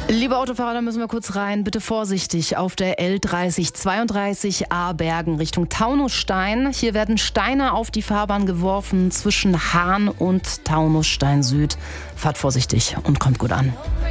Liebe Autofahrer, da müssen wir kurz rein. Bitte vorsichtig auf der L3032 Ahrbergen Richtung Taunusstein. Hier werden Steine auf die Fahrbahn geworfen zwischen Hahn und Taunusstein Süd. Fahrt vorsichtig und kommt gut an.